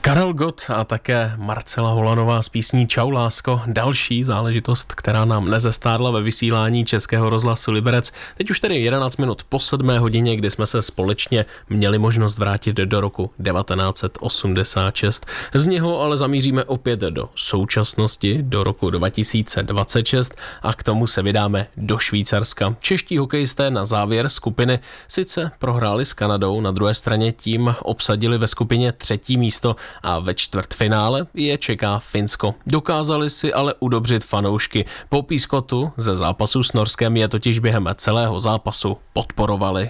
Karel Gott a také Marcela Holanová s písní Čau lásko, další záležitost, která nám nezestárla ve vysílání Českého rozhlasu Liberec. Teď už tedy 11 minut po 7 hodině, kdy jsme se společně měli možnost vrátit do roku 1986. Z něho ale zamíříme opět do současnosti, do roku 2026 a k tomu se vydáme do Švýcarska. Čeští hokejisté na závěr skupiny sice prohráli s Kanadou, na druhé straně tím obsadili ve skupině 3. místo a ve čtvrtfinále je čeká Finsko. Dokázali si ale udobřit fanoušky. Po pískotu ze zápasu s Norskem je totiž během celého zápasu podporovali.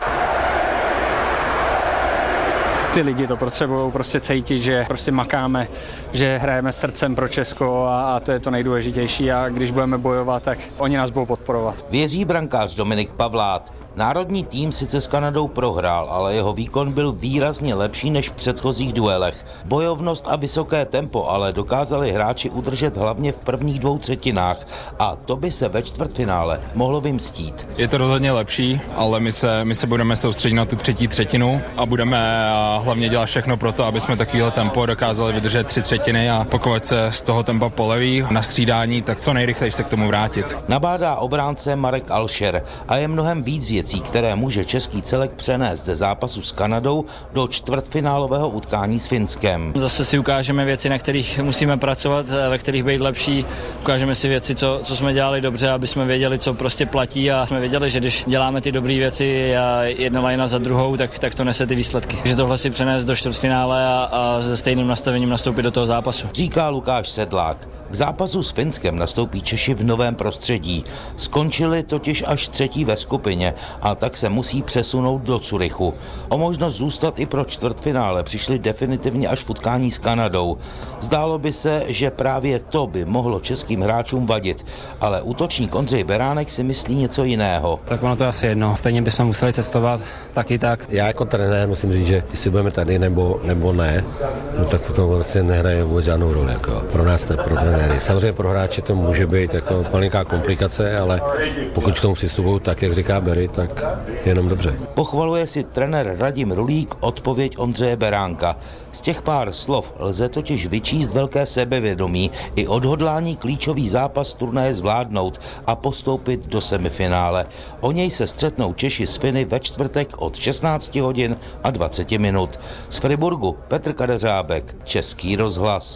Ty lidi to potřebují prostě cítit, že prostě makáme, že hrajeme srdcem pro Česko a to je to nejdůležitější a když budeme bojovat, tak oni nás budou podporovat. Věří brankář Dominik Pavlát. Národní tým sice s Kanadou prohrál, ale jeho výkon byl výrazně lepší než v předchozích duelech. Bojovnost a vysoké tempo ale dokázali hráči udržet hlavně v prvních 2 třetinách a to by se ve čtvrtfinále mohlo vymstít. Je to rozhodně lepší, ale my se budeme soustředit na tu 3. třetinu a budeme hlavně dělat všechno pro to, aby jsme takovýhle tempo dokázali vydržet 3 třetiny a pokud se z toho tempa poleví na střídání, tak co nejrychleji se k tomu vrátit. Nabádá obránce Marek Alšer a je mnohem víc věcí, které může český celek přenést ze zápasu s Kanadou do čtvrtfinálového utkání s Finskem. Zase si ukážeme věci, na kterých musíme pracovat, ve kterých být lepší. Ukážeme si věci, co jsme dělali dobře, aby jsme věděli, co prostě platí a jsme věděli, že když děláme ty dobré věci a jedna lajna za druhou, tak to nese ty výsledky. Takže tohle si přenést do čtvrtfinále a se stejným nastavením nastoupit do toho zápasu. Říká Lukáš Sedlák. K zápasu s Finskem nastoupí Češi v novém prostředí. Skončili totiž až 3. ve skupině a tak se musí přesunout do Curychu. O možnost zůstat i pro čtvrtfinále přišli definitivně až v utkání s Kanadou. Zdálo by se, že právě to by mohlo českým hráčům vadit, ale útočník Ondřej Beránek si myslí něco jiného. Tak ono to je asi jedno, stejně bychom museli cestovat, tak i tak. Já jako trenér musím říct, že jestli budeme tady nebo ne, no tak to vlastně nehraje vůbec žádnou roli. Jako pro nás, pro trenéry. Samozřejmě pro hráče to může být jako malinká komplikace, ale pokud k tomu přistupují tak, jak říká Berry, tak jenom dobře. Pochvaluje si trenér Radim Rulík odpověď Ondřeje Beránka. Z těch pár slov lze totiž vyčíst velké sebevědomí i odhodlání klíčový zápas turnaje zvládnout a postoupit do semifinále. O něj se střetnou Češi s Finy ve čtvrtek od 16 hodin a 20 minut. Z Friburgu Petr Kadeřábek, Český rozhlas.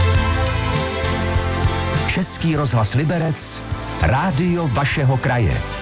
Český rozhlas Liberec, rádio vašeho kraje.